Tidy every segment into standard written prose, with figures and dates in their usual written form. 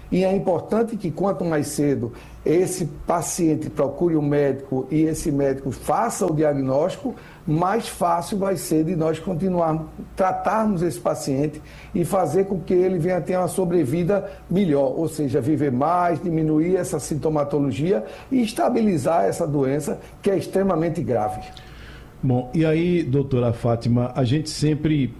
E é importante que quanto mais cedo esse paciente procure um médico e esse médico faça o diagnóstico, mais fácil vai ser de nós continuarmos, tratarmos esse paciente e fazer com que ele venha ter uma sobrevida melhor, ou seja, viver mais, diminuir essa sintomatologia e estabilizar essa doença que é extremamente grave. Bom, e aí, doutora Fátima, a gente sempre,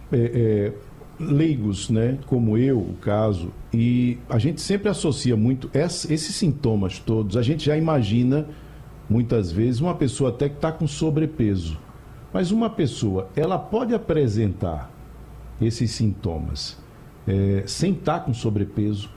leigos, né, como eu, o caso, e a gente sempre associa muito esses sintomas todos, a gente já imagina, muitas vezes, uma pessoa até que está com sobrepeso. Mas uma pessoa, ela pode apresentar esses sintomas sem estar com sobrepeso,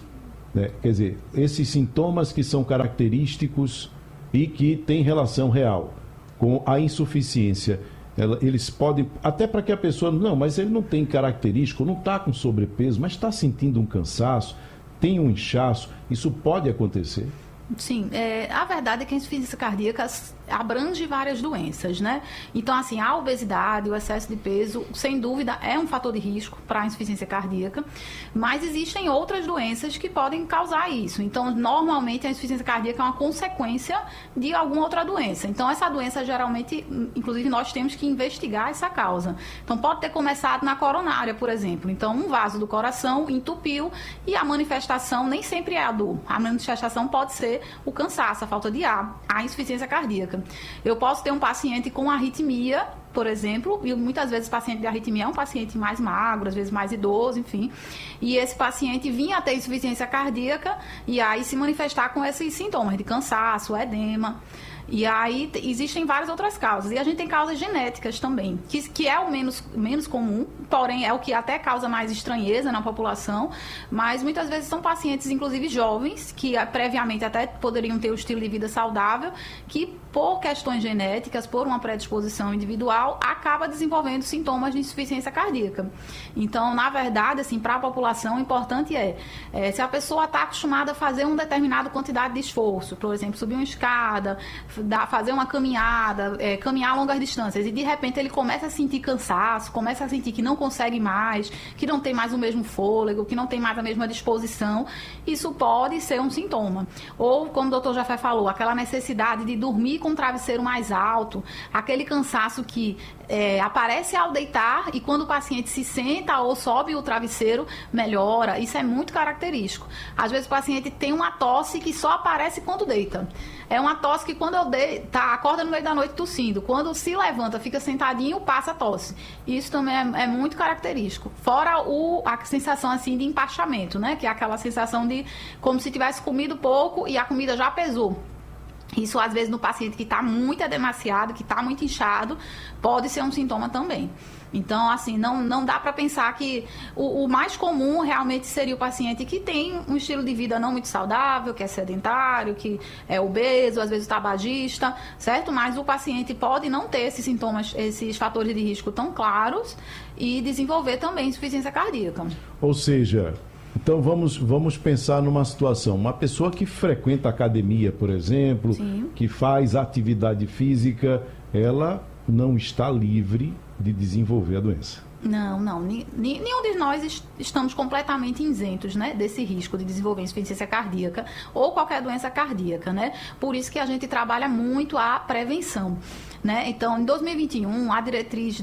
né? Quer dizer, esses sintomas que são característicos e que têm relação real com a insuficiência, eles podem, até para que a pessoa, não, mas ele não tem característico, não está com sobrepeso, mas está sentindo um cansaço, tem um inchaço, isso pode acontecer? Sim, a verdade é que a insuficiência cardíaca abrange várias doenças, né? Então, assim, a obesidade, o excesso de peso, sem dúvida, é um fator de risco para a insuficiência cardíaca, mas existem outras doenças que podem causar isso. Então, normalmente, a insuficiência cardíaca é uma consequência de alguma outra doença. Então, essa doença, geralmente, inclusive, nós temos que investigar essa causa. Então, pode ter começado na coronária, por exemplo. Então, um vaso do coração entupiu e a manifestação nem sempre é a dor. A manifestação pode ser o cansaço, a falta de ar, a insuficiência cardíaca. Eu posso ter um paciente com arritmia, por exemplo, e muitas vezes o paciente de arritmia é um paciente mais magro, às vezes mais idoso, enfim, e esse paciente vinha a ter insuficiência cardíaca e aí se manifestar com esses sintomas de cansaço, edema. E aí existem várias outras causas. E a gente tem causas genéticas também, que é o menos comum, porém é o que até causa mais estranheza na população, mas muitas vezes são pacientes, inclusive jovens, que previamente até poderiam ter um estilo de vida saudável, que por questões genéticas, por uma predisposição individual, acaba desenvolvendo sintomas de insuficiência cardíaca. Então, na verdade, assim, para a população, o importante se a pessoa está acostumada a fazer uma determinada quantidade de esforço, por exemplo, subir uma escada, fazer uma caminhada, caminhar longas distâncias, e de repente ele começa a sentir cansaço, começa a sentir que não consegue mais, que não tem mais o mesmo fôlego, que não tem mais a mesma disposição, isso pode ser um sintoma. Ou, como o doutor Jafé falou, aquela necessidade de dormir com um travesseiro mais alto, aquele cansaço que aparece ao deitar e quando o paciente se senta ou sobe o travesseiro, melhora. Isso é muito característico. Às vezes o paciente tem uma tosse que só aparece quando deita. É uma tosse que quando acorda no meio da noite tossindo, quando se levanta, fica sentadinho, passa a tosse. Isso também é muito característico. Fora a sensação assim de empachamento, né? Que é aquela sensação de como se tivesse comido pouco e a comida já pesou. Isso, às vezes, no paciente que está muito edemaciado, que está muito inchado, pode ser um sintoma também. Então, assim, não dá para pensar que o mais comum realmente seria o paciente que tem um estilo de vida não muito saudável, que é sedentário, que é obeso, às vezes tabagista, certo? Mas o paciente pode não ter esses sintomas, esses fatores de risco tão claros e desenvolver também insuficiência cardíaca. Ou seja, então vamos pensar numa situação, uma pessoa que frequenta academia, por exemplo, sim, que faz atividade física, ela não está livre de desenvolver a doença. Não. Nenhum de nós estamos completamente isentos, né, desse risco de desenvolver insuficiência cardíaca ou qualquer doença cardíaca, né? Por isso que a gente trabalha muito a prevenção, né? Então, em 2021, a diretriz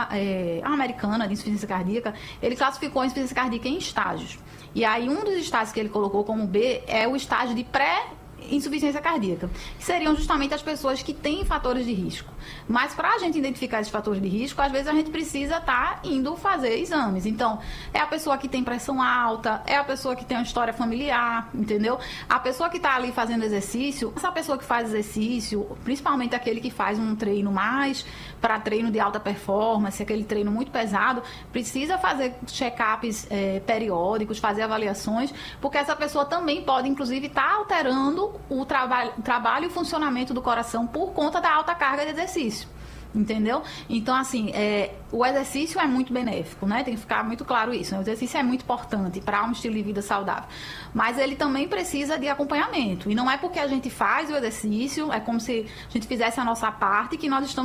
americana de insuficiência cardíaca, ele classificou a insuficiência cardíaca em estágios. E aí, um dos estágios que ele colocou como B é o estágio de pré-insuficiência cardíaca, que seriam justamente as pessoas que têm fatores de risco. Mas para a gente identificar esses fatores de risco, às vezes a gente precisa estar indo fazer exames. Então, é a pessoa que tem pressão alta, é a pessoa que tem uma história familiar, entendeu? A pessoa que está ali fazendo exercício, essa pessoa que faz exercício, principalmente aquele que faz um treino mais para treino de alta performance, aquele treino muito pesado, precisa fazer check-ups periódicos, fazer avaliações, porque essa pessoa também pode, inclusive, estar alterando o trabalho e o funcionamento do coração por conta da alta carga de exercício. Entendeu? Então, assim, o exercício é muito benéfico, né? Tem que ficar muito claro isso, né? O exercício é muito importante para um estilo de vida saudável. Mas ele também precisa de acompanhamento. E não é porque a gente faz o exercício, é como se a gente fizesse a nossa parte que nós estamos